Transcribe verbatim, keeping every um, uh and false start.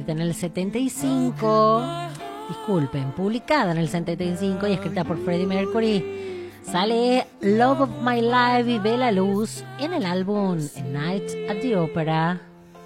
escrita en el setenta y cinco. Disculpen, publicada en el setenta y cinco y escrita por Freddie Mercury. Sale Love of My Life y ve la luz en el álbum A Night at the Opera.